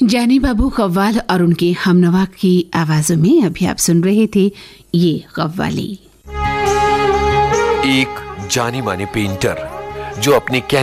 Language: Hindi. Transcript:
जानी बाबू कव्वाल और उनके हमनवा की आवाजों में अभी आप सुन रहे थे ये कव्वाली। एक जानी मानी पेंटर जो अपने